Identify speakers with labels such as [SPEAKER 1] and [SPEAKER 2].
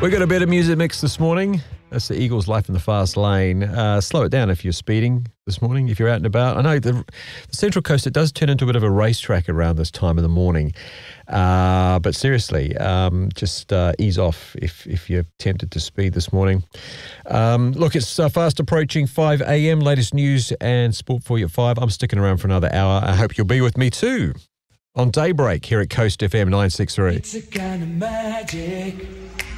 [SPEAKER 1] We got a better music mix this morning. That's the Eagles' Life in the Fast Lane. Slow it down if you're speeding this morning, if you're out and about. I know the Central Coast, it does turn into a bit of a racetrack around this time of the morning. But seriously, just ease off if you're tempted to speed this morning. Look, it's fast approaching 5 a.m. Latest news and sport for you at 5. I'm sticking around for another hour. I hope you'll be with me too on Daybreak here at Coast FM 963.
[SPEAKER 2] It's a kind of magic.